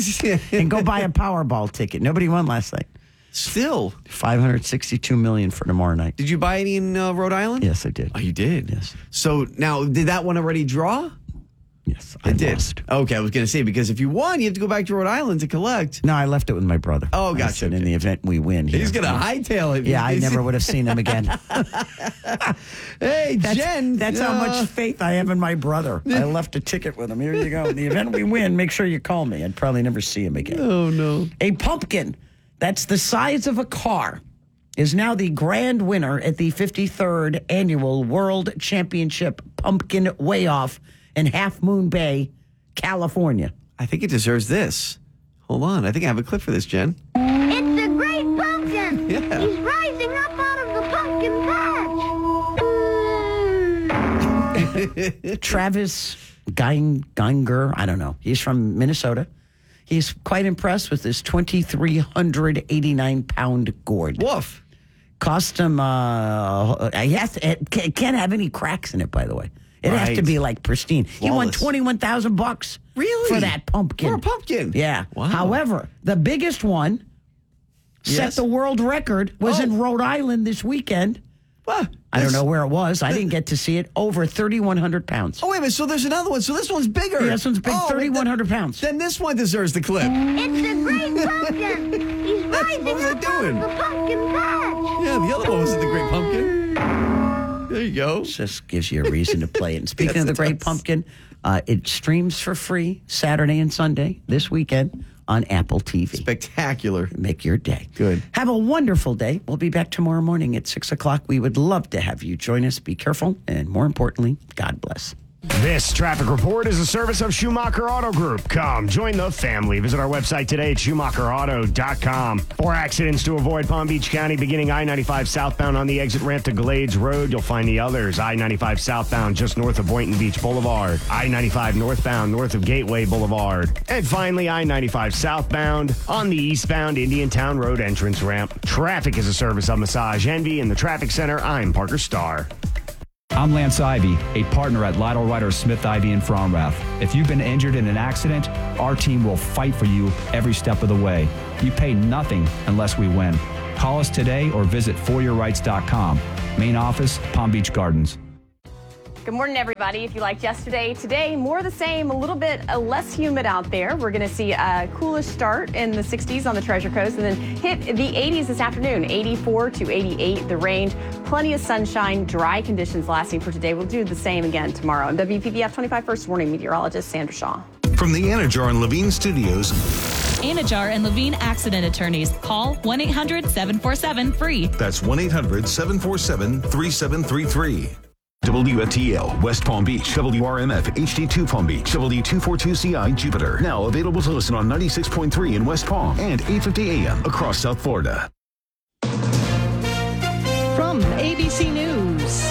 And go buy a Powerball ticket. Nobody won last night. Still, five hundred sixty-two million for tomorrow night. did you buy any in uh, Rhode Island? Yes, I did. Oh, you did? Yes. So now, did that one already draw? Yes, I It did. lost. Okay, I was going to say, because if you won, you have to go back to Rhode Island to collect. No, I left it with my brother. Oh, I gotcha, said, in okay. the event we win, He's here. going to hightail it. Yeah, I never would have seen him again. Hey, That's, Jen. that's how uh, much faith I have in my brother. I left a ticket with him. Here you go. In the event we win, make sure you call me. I'd probably never see him again. Oh, no. A pumpkin that's the size of a car is now the grand winner at the fifty-third Annual World Championship Pumpkin Weigh-Off in Half Moon Bay, California. I think it deserves this. Hold on. I think I have a clip for this, Jen. It's the Great Pumpkin. Yeah. He's rising up out of the pumpkin patch. Travis Gein- Geinger, I don't know. He's from Minnesota. He's quite impressed with this two thousand three hundred eighty-nine pound gourd. Woof. Cost him, uh, he has to, it ca- can't have any cracks in it, by the way. It has to Right. be like pristine. He won Flawless. twenty-one thousand bucks. Really? For that pumpkin. For a pumpkin? Yeah. Wow. However, the biggest one set Yes. the world record was Oh. in Rhode Island this weekend. What? I don't know where it was. I didn't get to see it. Over thirty-one hundred pounds. Oh, wait a minute. So there's another one. So this one's bigger. Yeah, this one's big, Oh, thirty-one hundred pounds. Then this one deserves the clip. It's the Great Pumpkin. He's rising What was it up out doing? of the pumpkin patch. Yeah, the other one wasn't the Great Pumpkin. There you go. Just gives you a reason to play it. And speaking Yes, of the it Great does. Pumpkin, uh, it streams for free Saturday and Sunday this weekend on Apple T V. Spectacular. Make your day. Good. Have a wonderful day. We'll be back tomorrow morning at six o'clock. We would love to have you join us. Be careful, and more importantly, God bless. This traffic report is a service of Schumacher Auto Group. Come, join the family. Visit our website today at Schumacher Auto dot com. Four accidents to avoid Palm Beach County, beginning I ninety-five southbound on the exit ramp to Glades Road. You'll find the others. I ninety-five southbound just north of Boynton Beach Boulevard. I ninety-five northbound north of Gateway Boulevard. And finally, I ninety-five southbound on the eastbound Indiantown Road entrance ramp. Traffic is a service of Massage Envy. In the traffic center, I'm Parker Starr. I'm Lance Ivy, a partner at Lytle Ryder Smith Ivy in Fromrath. If you've been injured in an accident, our team will fight for you every step of the way. You pay nothing unless we win. Call us today or visit for your rights dot com. Main office, Palm Beach Gardens. Good morning, everybody. If you liked yesterday, today, more of the same, a little bit uh, less humid out there. We're going to see a coolish start in the sixties on the Treasure Coast and then hit the eighties this afternoon, eighty-four to eighty-eight, the range. Plenty of sunshine, dry conditions lasting for today. We'll do the same again tomorrow. I'm W P B F twenty-five First Warning Meteorologist Sandra Shaw. From the Anajar and Levine Studios. Anajar and Levine Accident Attorneys. Call one eight hundred seven four seven free. That's one eight hundred seven four seven three seven three three. W F T L, West Palm Beach, W R M F, H D two Palm Beach, W two forty-two C I, Jupiter. Now available to listen on ninety-six point three in West Palm and eight fifty A M across South Florida. From A B C News,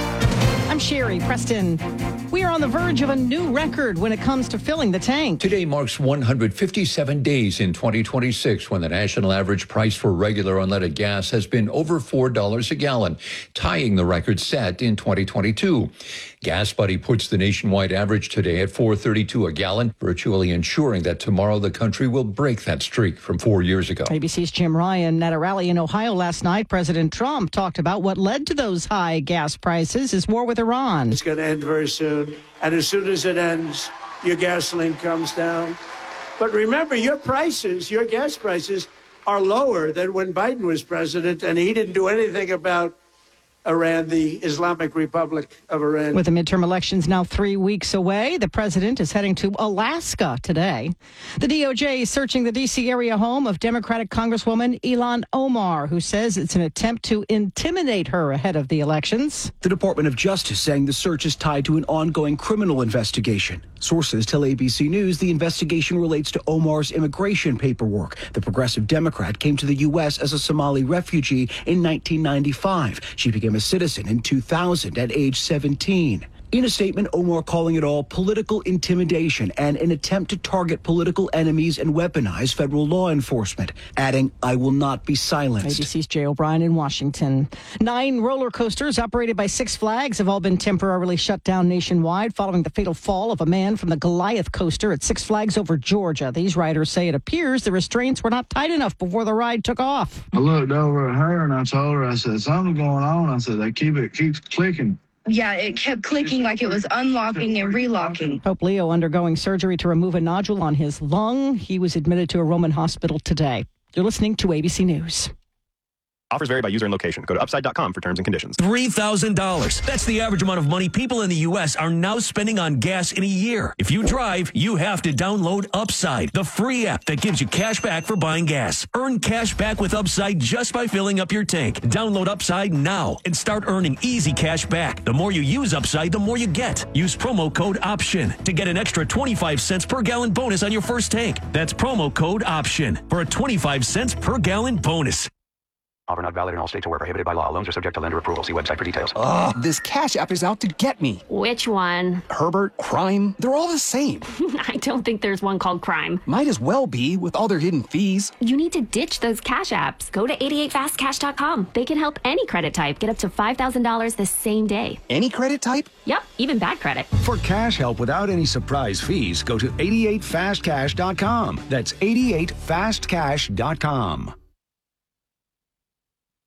I'm Sherry Preston. We are on the verge of a new record when it comes to filling the tank. Today marks one hundred fifty-seven days in twenty twenty-six when the national average price for regular unleaded gas has been over four dollars a gallon, tying the record set in twenty twenty-two. GasBuddy puts the nationwide average today at four thirty-two a gallon, virtually ensuring that tomorrow the country will break that streak from four years ago. A B C's Jim Ryan at a rally in Ohio last night. President Trump talked about what led to those high gas prices, his war with Iran. It's going to end very soon. And as soon as it ends, your gasoline comes down. But remember, your prices, your gas prices, are lower than when Biden was president, and he didn't do anything about Iran, the Islamic Republic of Iran. With the midterm elections now three weeks away, the president is heading to Alaska today. The D O J is searching the D C area home of Democratic Congresswoman Ilhan Omar, who says it's an attempt to intimidate her ahead of the elections. The Department of Justice saying the search is tied to an ongoing criminal investigation. Sources tell A B C News the investigation relates to Omar's immigration paperwork. The progressive Democrat came to the U S as a Somali refugee in nineteen ninety-five. She became a citizen in two thousand at age seventeen. In a statement, Omar calling it all political intimidation and an attempt to target political enemies and weaponize federal law enforcement, adding, "I will not be silenced." A B C's Jay O'Brien in Washington. Nine roller coasters operated by Six Flags have all been temporarily shut down nationwide following the fatal fall of a man from the Goliath coaster at Six Flags over Georgia. These riders say it appears the restraints were not tight enough before the ride took off. I looked over at her and I told her, I said, "Something's going on." I said, "They keep it keeps clicking." Yeah, it kept clicking like it was unlocking and relocking. Pope Leo undergoing surgery to remove a nodule on his lung. He was admitted to a Roman hospital today. You're listening to A B C News. Offers vary by user and location. Go to upside dot com for terms and conditions. three thousand dollars. That's the average amount of money people in the U S are now spending on gas in a year. If you drive, you have to download Upside, the free app that gives you cash back for buying gas. Earn cash back with Upside just by filling up your tank. Download Upside now and start earning easy cash back. The more you use Upside, the more you get. Use promo code OPTION to get an extra twenty-five cents per gallon bonus on your first tank. That's promo code OPTION for a twenty-five cents per gallon bonus. Offer not valid in all states or where prohibited by law. Loans are subject to lender approval. See website for details. Ugh, this Cash App is out to get me. Which one? Herbert, Crime, they're all the same. I don't think there's one called Crime. Might as well be with all their hidden fees. You need to ditch those Cash Apps. Go to eighty-eight fast cash dot com. They can help any credit type get up to five thousand dollars the same day. Any credit type? Yep, even bad credit. For cash help without any surprise fees, go to eighty-eight fast cash dot com. That's eighty-eight fast cash dot com.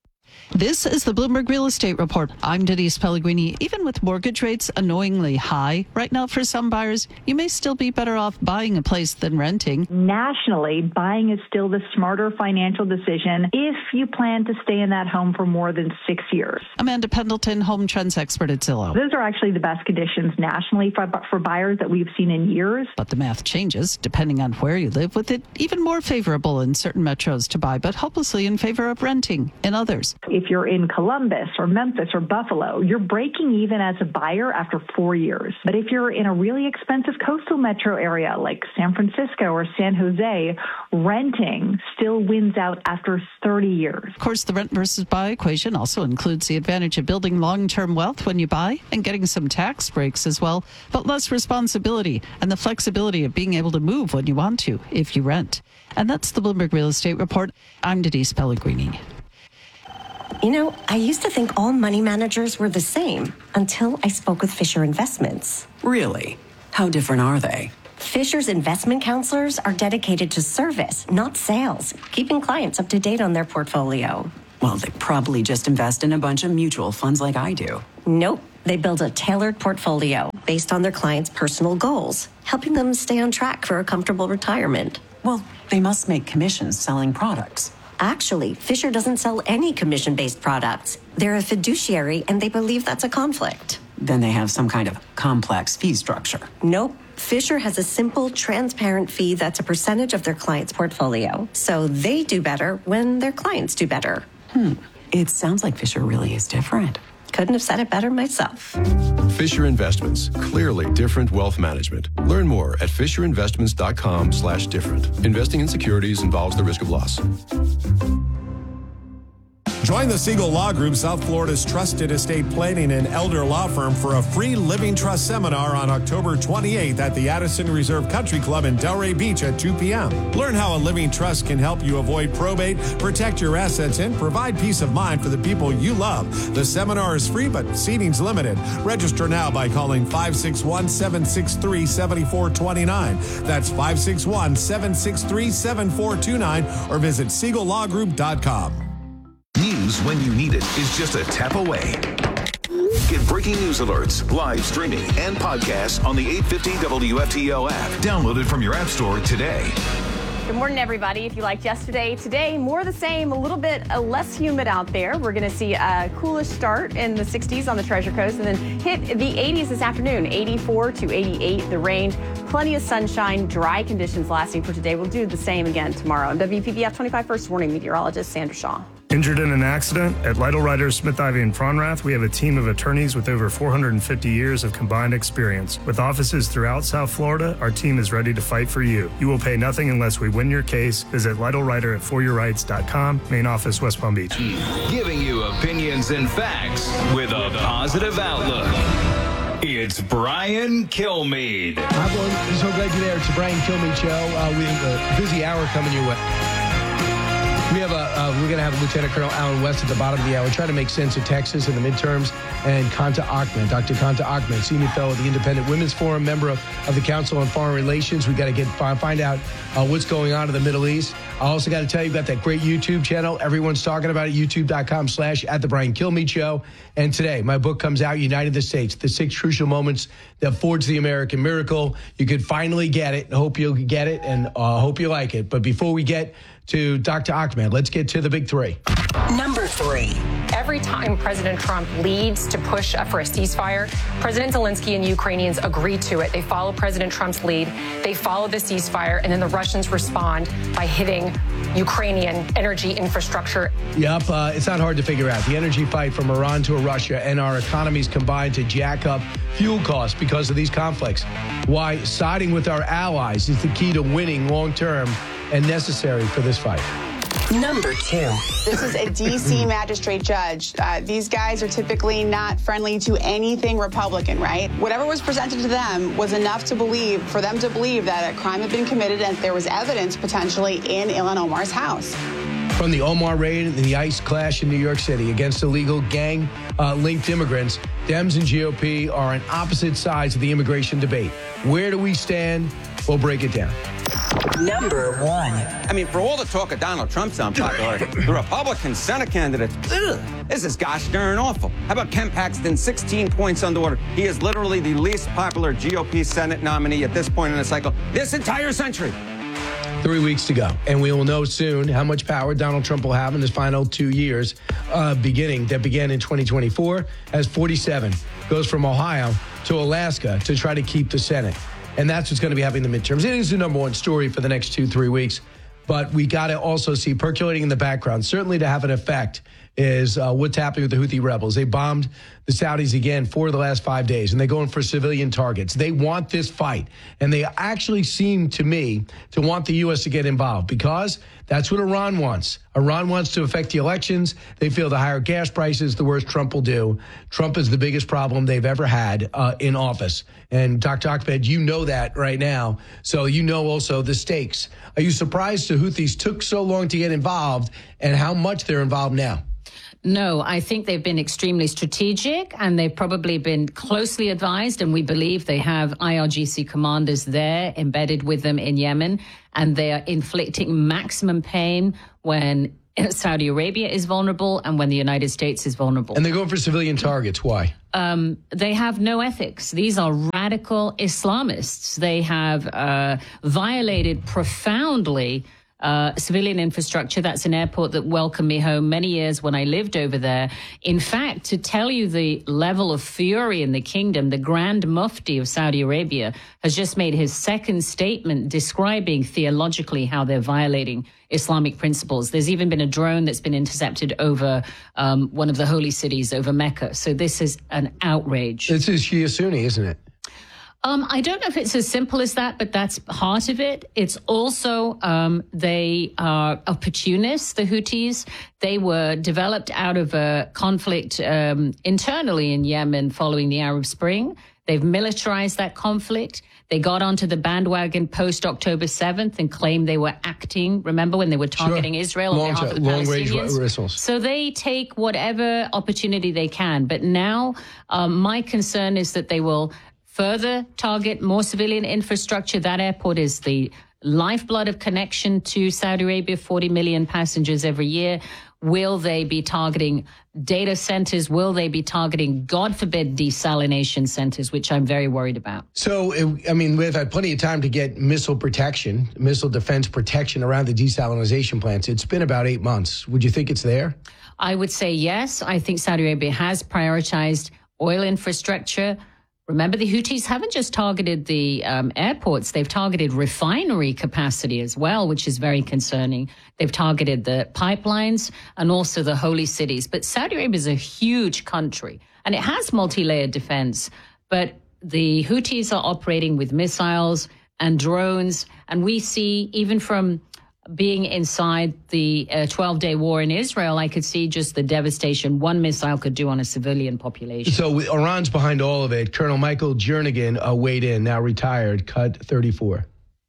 This is the Bloomberg Real Estate Report. I'm Denise Pellegrini. Even with mortgage rates annoyingly high right now for some buyers, you may still be better off buying a place than renting. Nationally, buying is still the smarter financial decision if you plan to stay in that home for more than six years. Amanda Pendleton, home trends expert at Zillow. Those are actually the best conditions nationally for, for buyers that we've seen in years. But the math changes depending on where you live, with it even more favorable in certain metros to buy, but hopelessly in favor of renting in others. If you're in Columbus or Memphis or Buffalo, you're breaking even as a buyer after four years. But if you're in a really expensive coastal metro area like San Francisco or San Jose, renting still wins out after thirty years. Of course, the rent versus buy equation also includes the advantage of building long-term wealth when you buy and getting some tax breaks as well, but less responsibility and the flexibility of being able to move when you want to if you rent. And that's the Bloomberg Real Estate Report. I'm Denise Pellegrini. You know, I used to think all money managers were the same until I spoke with Fisher Investments. Really? How different are they? Fisher's investment counselors are dedicated to service, not sales, keeping clients up to date on their portfolio. Well, they probably just invest in a bunch of mutual funds like I do. Nope. They build a tailored portfolio based on their clients' personal goals, helping them stay on track for a comfortable retirement. Well, they must make commissions selling products. Actually, Fisher doesn't sell any commission-based products. They're a fiduciary, and they believe that's a conflict. Then they have some kind of complex fee structure. Nope. Fisher has a simple, transparent fee that's a percentage of their client's portfolio. So they do better when their clients do better. Hmm. It sounds like Fisher really is different. Couldn't have said it better myself. Fisher Investments. Clearly different wealth management. Learn more at fisherinvestments.com slash different. Investing in securities involves the risk of loss. Join the Siegel Law Group, South Florida's trusted estate planning and elder law firm, for a free living trust seminar on October twenty-eighth at the Addison Reserve Country Club in Delray Beach at two p.m. Learn how a living trust can help you avoid probate, protect your assets, and provide peace of mind for the people you love. The seminar is free, but seating's limited. Register now by calling five six one, seven six three, seven four two nine. That's five six one, seven six three, seven four two nine, or visit siegel law group dot com. News when you need it is just a tap away. Get breaking news alerts, live streaming, and podcasts on the eight fifty W F T L app. Download it from your app store today. Good morning, everybody. If you liked yesterday, today, more of the same, a little bit uh, less humid out there. We're going to see a coolish start in the sixties on the Treasure Coast and then hit the eighties this afternoon, eighty-four to eighty-eight, the range. Plenty of sunshine, dry conditions lasting for today. We'll do the same again tomorrow. I'm W P B F twenty-five First Warning Meteorologist Sandra Shaw. Injured in an accident? At Lytle Writers, Smith, Ivy, and Fronrath, we have a team of attorneys with over four hundred fifty years of combined experience. With offices throughout South Florida, our team is ready to fight for you. You will pay nothing unless we win your case. Visit Lytle Writer at for your rights dot com, main office, West Palm Beach. Giving you opinions and facts with a positive outlook. It's Brian Kilmeade. I'm so glad you're there. It's the Brian Kilmeade Show. Uh, we have a busy hour coming your way. We have a, uh, we're going to have Lieutenant Colonel Alan West at the bottom of the hour, trying to make sense of Texas and the midterms, and Kanta Ahmed, Doctor Kanta Ahmed, senior fellow at the Independent Women's Forum, member of, of the Council on Foreign Relations. We got to get find out uh, what's going on in the Middle East. I also got to tell you about that great YouTube channel. Everyone's talking about it, youtube.com slash at the Brian Kilmeade Show. And today, my book comes out, United the States, the six crucial moments that forged the American miracle. You could finally get it. I hope you'll get it, and uh, hope you like it. But before we get to Doctor Ahmed, let's get to the big three. Number three. Every time President Trump leads to push for a ceasefire, President Zelensky and Ukrainians agree to it. They follow President Trump's lead. They follow the ceasefire, and then the Russians respond by hitting Ukrainian energy infrastructure. Yep, uh, it's not hard to figure out. The energy fight from Iran to Russia and our economies combined to jack up fuel costs because of these conflicts. Why siding with our allies is the key to winning long-term and necessary for this fight. Number two. This is a D C magistrate judge. Uh, these guys are typically not friendly to anything Republican, right? Whatever was presented to them was enough to believe, for them to believe that a crime had been committed and there was evidence potentially in Ilhan Omar's house. From the Omar raid and the ICE clash in New York City against illegal gang-linked uh, immigrants, Dems and G O P are on opposite sides of the immigration debate. Where do we stand? We'll break it down. Number one. I mean, for all the talk of Donald Trump's unpopular, the Republican Senate candidates, ugh, this is gosh darn awful. How about Ken Paxton, sixteen points underwater? He is literally the least popular G O P Senate nominee at this point in the cycle this entire century. Three weeks to go, and we will know soon how much power Donald Trump will have in his final two years, uh, beginning that began in twenty twenty-four as forty-seven goes from Ohio to Alaska to try to keep the Senate. And that's what's going to be happening in the midterms. It is the number one story for the next two, three weeks. But we got to also see percolating in the background, certainly to have an effect, is uh, what's happening with the Houthi rebels. They bombed the Saudis again for the last five days, and they're going for civilian targets. They want this fight, and they actually seem to me to want the U S to get involved because that's what Iran wants. Iran wants to affect the elections. They feel the higher gas prices, the worse Trump will do. Trump is the biggest problem they've ever had uh, in office. And Doctor Ahmed, you know that right now. So you know also the stakes. Are you surprised the Houthis took so long to get involved and how much they're involved now? No, I think they've been extremely strategic and they've probably been closely advised. And we believe they have I R G C commanders there embedded with them in Yemen. And they are inflicting maximum pain when Saudi Arabia is vulnerable and when the United States is vulnerable. And they're going for civilian targets. Why? Um, they have no ethics. These are radical Islamists. They have uh, violated profoundly Uh, civilian infrastructure. That's an airport that welcomed me home many years when I lived over there. In fact, to tell you the level of fury in the kingdom, the Grand Mufti of Saudi Arabia has just made his second statement describing theologically how they're violating Islamic principles. There's even been a drone that's been intercepted over um, one of the holy cities, over Mecca. So this is an outrage. This is Shia Sunni, isn't it? Um, I don't know if it's as simple as that, but that's part of it. It's also um, they are opportunists, the Houthis. They were developed out of a conflict um, internally in Yemen following the Arab Spring. They've militarized that conflict. They got onto the bandwagon post-October seventh and claimed they were acting, remember, when they were targeting sure. Israel long, on behalf of the long Palestinians? Range missiles. So they take whatever opportunity they can. But now um, my concern is that they will further target more civilian infrastructure. That airport is the lifeblood of connection to Saudi Arabia, forty million passengers every year. Will they be targeting data centers? Will they be targeting, God forbid, desalination centers, which I'm very worried about? So, I mean, we've had plenty of time to get missile protection, missile defense protection around the desalination plants. It's been about eight months. Would you think it's there? I would say yes. I think Saudi Arabia has prioritized oil infrastructure. Remember, the Houthis haven't just targeted the um, airports. They've targeted refinery capacity as well, which is very concerning. They've targeted the pipelines and also the holy cities. But Saudi Arabia is a huge country, and it has multi-layered defense. But the Houthis are operating with missiles and drones. And we see, even from being inside the twelve-day uh, war in Israel, I could see just the devastation one missile could do on a civilian population. So Iran's behind all of it. Colonel Michael Jernigan uh, weighed in, now retired, cut thirty-four.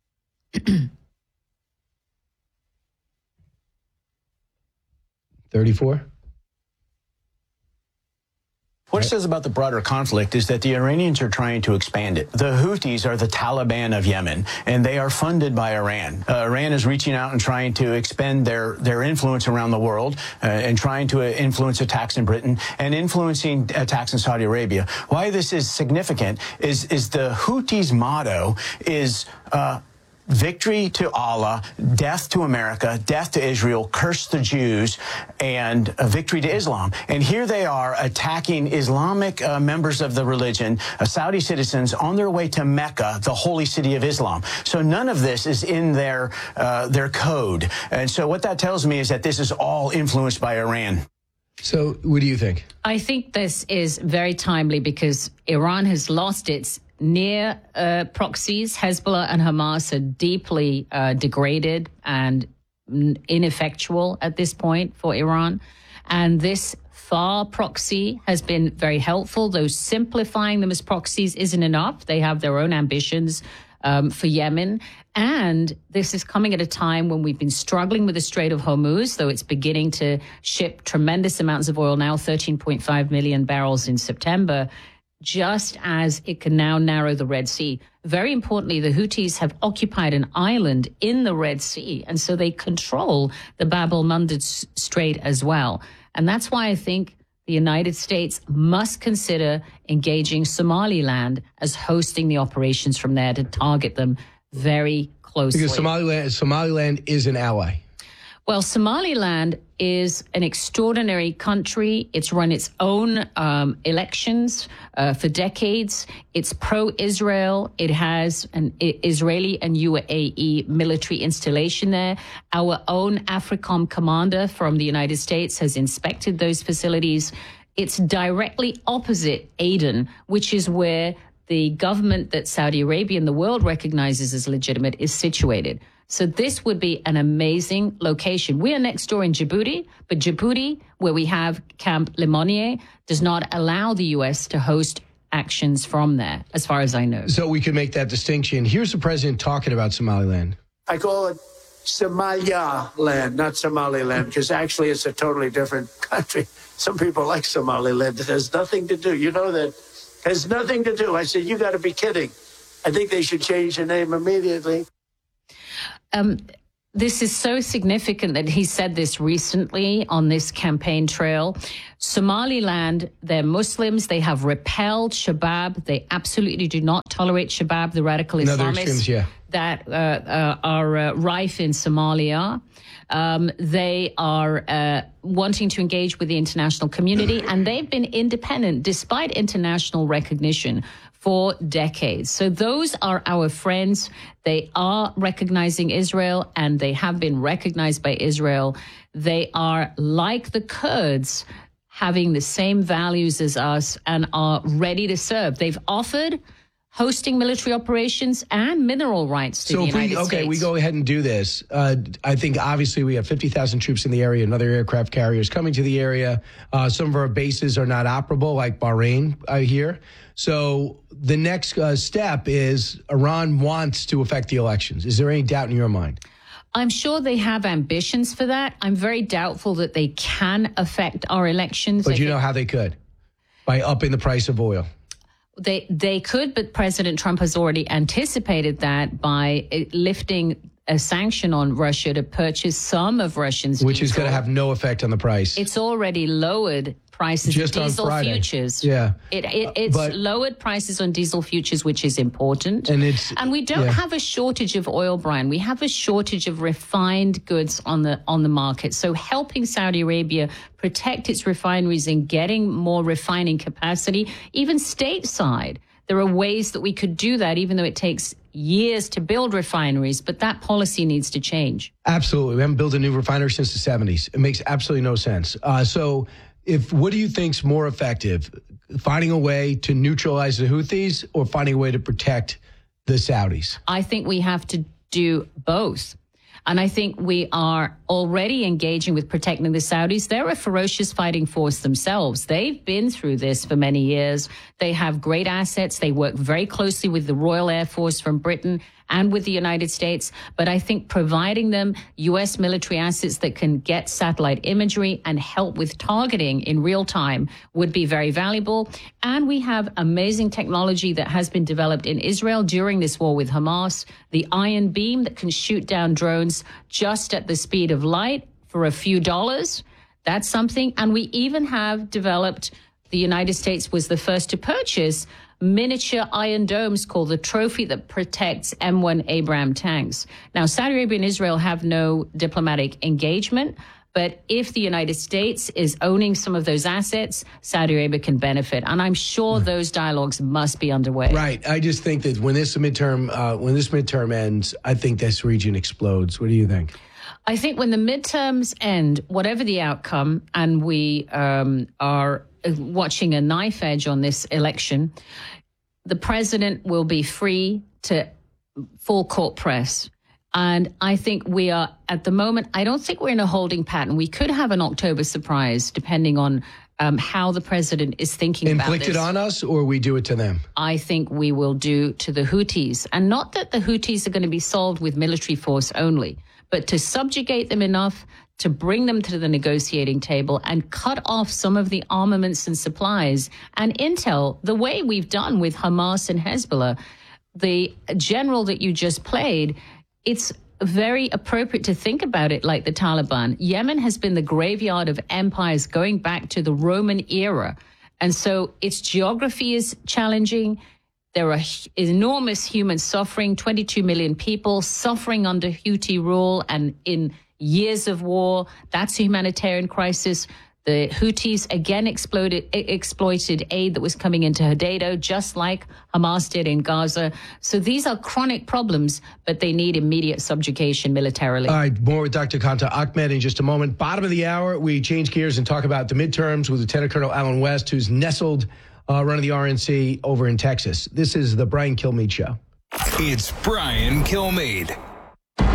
thirty-four? What it says about the broader conflict is that the Iranians are trying to expand it. The Houthis are the Taliban of Yemen, and they are funded by Iran. Uh, Iran is reaching out and trying to expand their, their influence around the world uh, and trying to uh, influence attacks in Britain and influencing attacks in Saudi Arabia. Why this is significant is, is the Houthis' motto is uh, victory to Allah, death to America, death to Israel, curse the Jews, and a victory to Islam. And here they are attacking Islamic uh, members of the religion, uh, Saudi citizens, on their way to Mecca, the holy city of Islam. So none of this is in their, uh, their code. And so what that tells me is that this is all influenced by Iran. So what do you think? I think this is very timely because Iran has lost its near uh, proxies. Hezbollah and Hamas are deeply uh, degraded and ineffectual at this point for Iran. And this far proxy has been very helpful, though simplifying them as proxies isn't enough. They have their own ambitions um, for Yemen. And this is coming at a time when we've been struggling with the Strait of Hormuz, though it's beginning to ship tremendous amounts of oil now, thirteen point five million barrels in September. just as it can now narrow the Red Sea. Very importantly, the Houthis have occupied an island in the Red Sea, and so they control the Bab el-Mandeb Strait as well. And that's why I think the United States must consider engaging Somaliland as hosting the operations from there to target them very closely. Because Somaliland, Somaliland is an ally. Well, Somaliland is an extraordinary country. It's run its own um, elections uh, for decades. It's pro-Israel. It has an Israeli and U A E military installation there. Our own AFRICOM commander from the United States has inspected those facilities. It's directly opposite Aden, which is where the government that Saudi Arabia and the world recognizes as legitimate is situated. So this would be an amazing location. We are next door in Djibouti, but Djibouti, where we have Camp Lemonnier, does not allow the U S to host actions from there, as far as I know. So we can make that distinction. Here's the president talking about Somaliland. I call it Somaliland, not Somaliland, because actually it's a totally different country. Some people like Somaliland. It has nothing to do. You know that. It has nothing to do. I said, you got to be kidding. I think they should change the name immediately. Um, this is so significant that he said this recently on this campaign trail. Somaliland, they're Muslims. They have repelled Shabab. They absolutely do not tolerate Shabab, the radical Islamists extremes, yeah. that uh, uh, are uh, rife in Somalia. Um, they are uh, wanting to engage with the international community, and they've been independent despite international recognition for decades. So those are our friends. They are recognizing Israel, and they have been recognized by Israel. They are, like the Kurds, having the same values as us and are ready to serve. They've offered hosting military operations and mineral rights to so the if United we, okay, States. we go ahead and do this. Uh, I think obviously we have fifty thousand troops in the area, and other aircraft carriers coming to the area. Uh, some of our bases are not operable, like Bahrain, I hear. So the next uh, step is Iran wants to affect the elections. Is there any doubt in your mind? I'm sure they have ambitions for that. I'm very doubtful that they can affect our elections. But I you think know how they could? By upping the price of oil. They they could, but President Trump has already anticipated that by lifting a sanction on Russia to purchase some of Russians. Which is diesel. going to have no effect on the price. It's already lowered prices Just of on diesel Friday. futures. Yeah. It, it It's But- lowered prices on diesel futures, which is important. And it's And we don't yeah. have a shortage of oil, Brian. We have a shortage of refined goods on the on the market. So helping Saudi Arabia protect its refineries and getting more refining capacity, even stateside, there are ways that we could do that, even though it takes years to build refineries. But that policy needs to change. Absolutely. We haven't built a new refinery since the seventies. It makes absolutely no sense. Uh, so if what do you think's more effective, finding a way to neutralize the Houthis or finding a way to protect the Saudis? I think we have to do both. And I think we are already engaging with protecting the Saudis. They're a ferocious fighting force themselves. They've been through this for many years. They have great assets. They work very closely with the Royal Air Force from Britain and with the United States. But I think providing them U S military assets that can get satellite imagery and help with targeting in real time would be very valuable. And we have amazing technology that has been developed in Israel during this war with Hamas, the Iron Beam that can shoot down drones just at the speed of light for a few dollars. That's something. And we even have developed, the United States was the first to purchase miniature iron domes called the Trophy that protects M one Abrams tanks. Now, Saudi Arabia and Israel have no diplomatic engagement, but if the United States is owning some of those assets, Saudi Arabia can benefit. And I'm sure those dialogues must be underway. Right. I just think that when this midterm, uh, when this midterm ends, I think this region explodes. What do you think? I think when the midterms end, whatever the outcome, and we um, are watching a knife edge on this election, the president will be free to full court press. And I think we are, at the moment, I don't think we're in a holding pattern. We could have an October surprise, depending on um, how the president is thinking about this. Inflicted on us, or we do it to them? I think we will do to the Houthis. And not that the Houthis are going to be solved with military force only, but to subjugate them enough to bring them to the negotiating table and cut off some of the armaments and supplies and intel, the way we've done with Hamas and Hezbollah. The general that you just played, it's very appropriate to think about it like the Taliban. Yemen has been the graveyard of empires going back to the Roman era. And so its geography is challenging. There are enormous human suffering, twenty-two million people suffering under Houthi rule and in years of war. That's a humanitarian crisis. The Houthis again exploded, exploited aid that was coming into Hodeidah, just like Hamas did in Gaza. So these are chronic problems, but they need immediate subjugation militarily. All right, more with Doctor Kanta Ahmed in just a moment. Bottom of the hour, we change gears and talk about the midterms with Lieutenant Colonel Alan West, who's nestled uh, running the R N C over in Texas. This is the Brian Kilmeade Show. It's Brian Kilmeade.